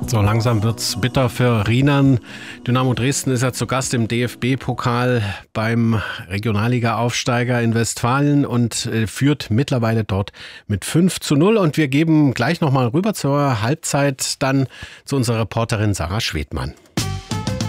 So langsam wird's bitter für Riemann. Dynamo Dresden ist ja zu Gast im DFB-Pokal beim Regionalliga-Aufsteiger in Westfalen und führt mittlerweile dort mit 5:0. Und wir geben gleich nochmal rüber zur Halbzeit dann zu unserer Reporterin Sarah Schwedmann.